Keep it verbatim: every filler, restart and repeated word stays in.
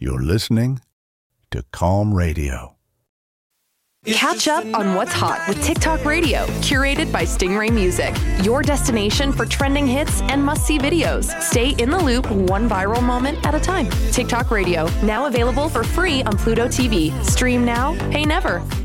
You're listening to Calm Radio. Catch up on what's hot with TikTok Radio, curated by Stingray Music. Your destination for trending hits and must-see videos. Stay in the loop one viral moment at a time. TikTok Radio, now available for free on Pluto T V. Stream now, pay never.